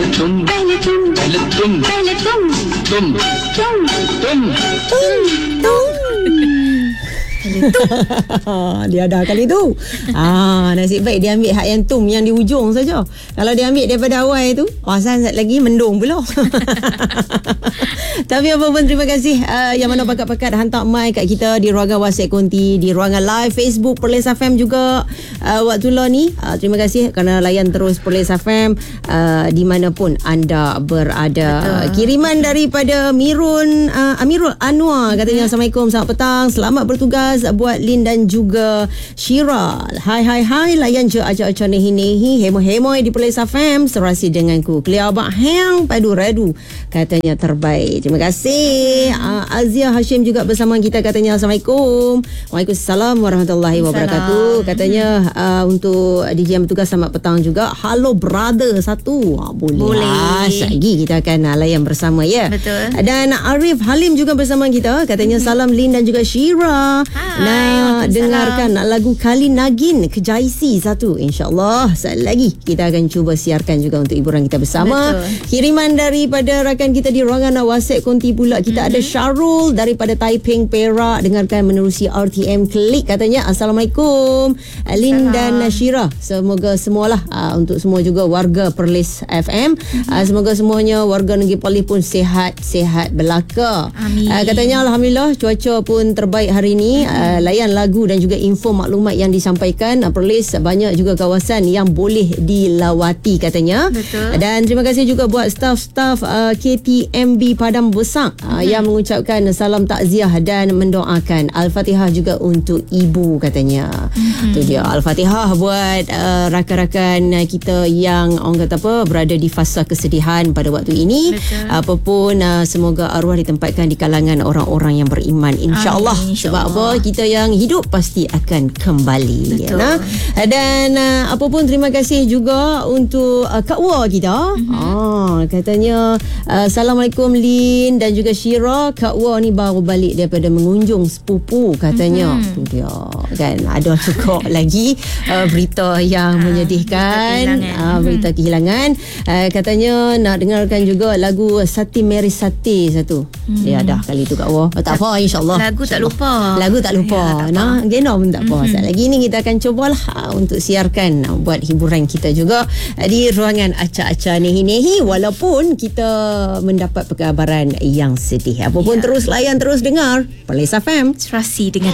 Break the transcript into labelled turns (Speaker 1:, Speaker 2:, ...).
Speaker 1: Dia dah kali tu. Nasib baik dia ambil hak yang tum yang di hujung saja. Kalau dia ambil daripada awal tu, sat lagi mendung pula. Tapi apa pun, terima kasih yang mana pakat-pakat hantar mic kat kita di ruangan WhatsApp Konti, di ruangan live Facebook Perlis FM juga waktu lah ni. Terima kasih kerana layan terus Perlis FM di mana pun anda berada. Betul. Kiriman daripada Amirul Anwar katanya, Assalamualaikum, selamat petang, selamat bertugas buat Lin dan juga Syira. Hai, layan je acara nehi-nehi hemo-hemo di Perlis FM, serasi denganku. Kelia abang hang padu radu katanya terbaik. Terima kasih. Azia Hashim juga bersama kita katanya, Assalamualaikum. Waalaikumsalam warahmatullahi wabarakatuh. Katanya untuk DJ yang bertugas, selamat petang juga. Halo brother satu. Boleh. Lagi kita akan layan bersama ya.
Speaker 2: Betul.
Speaker 1: Dan Arif Halim juga bersama kita katanya, salam Lin dan juga Syira. Dengarkan lagu Kali Nagin Kejaisi satu, InsyaAllah sekali lagi kita akan cuba siarkan juga untuk hiburan kita bersama. Betul. Kiriman daripada rakan kita di ruangan WhatsApp Konti pula, kita ada Syarul daripada Taiping Perak, dengarkan menerusi RTM Klik katanya, Assalamualaikum Lin dan Syira, semoga semualah untuk semua juga warga Perlis FM, semoga semuanya warga Negeri Perlis pun sihat belaka.
Speaker 2: Amin.
Speaker 1: Katanya Alhamdulillah cuaca pun terbaik hari ini. Layan lagu dan juga info maklumat yang disampaikan, Perlis banyak juga kawasan yang boleh dilawati katanya.
Speaker 2: Betul.
Speaker 1: Dan terima kasih juga buat staf-staf KTMB Padang Besar yang mengucapkan salam takziah dan mendoakan. Al-Fatihah juga untuk ibu katanya. Itu dia Al-Fatihah buat rakan-rakan kita yang orang kata apa, berada di fasa kesedihan pada waktu ini. Betul. Apapun semoga arwah ditempatkan di kalangan orang-orang yang beriman, insya-Allah. Sebab apa, kita yang hidup pasti akan kembali.
Speaker 2: Betul.
Speaker 1: Dan apapun, terima kasih juga untuk Kak Wa kita. Katanya Assalamualaikum Lin dan juga Syira. Kak Wa ni baru balik daripada mengunjung sepupu katanya. Tu dia kan, ada juga lagi berita yang menyedihkan, berita kehilangan. Katanya nak dengarkan juga lagu Sati Mary Sati satu. Ya dah kali tu Kak Wa. Tak apa, insya-Allah.
Speaker 2: Lagu tak lupa.
Speaker 1: Ya, genom pun tak apa. Saat lagi ni kita akan cubalah untuk siarkan buat hiburan kita juga di ruangan acak-acak nehi-nehi, walaupun kita mendapat perkabaran yang sedih. Apapun terus layan, terus dengar Perlis FM.
Speaker 2: Serasi dengan